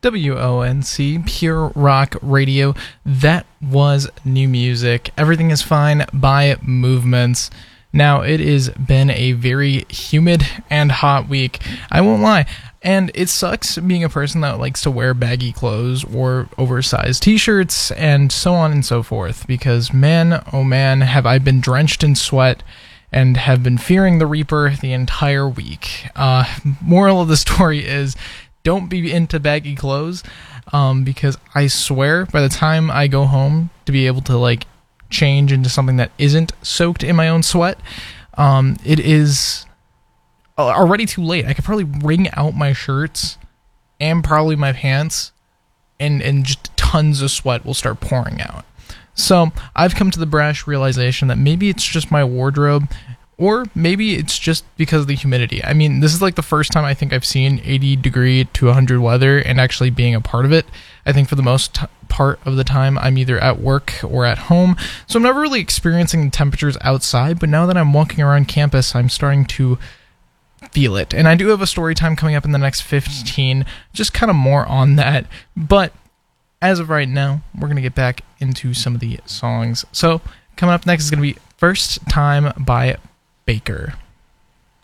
WONC, Pure Rock Radio. That was new music. Everything is Fine by Movements. Now, it has been a very humid and hot week, I won't lie, and it sucks being a person that likes to wear baggy clothes or oversized t-shirts and so on and so forth, because man, oh man, have I been drenched in sweat and have been fearing the Reaper the entire week. Moral of the story is, don't be into baggy clothes, because I swear by the time I go home to be able to change into something that isn't soaked in my own sweat, it is already too late. I could probably wring out my shirts and probably my pants, and just tons of sweat will start pouring out. So I've come to the brash realization that maybe it's just my wardrobe, or maybe it's just because of the humidity. I mean, this is the first time I think I've seen 80 degree to 100 weather and actually being a part of it. I think for the most part of the time I'm either at work or at home, so I'm never really experiencing the temperatures outside, but now that I'm walking around campus, I'm starting to feel it. And I do have a story time coming up in the next 15, just kind of more on that. But as of right now, we're going to get back into some of the songs. So coming up next is going to be First Time by Baker.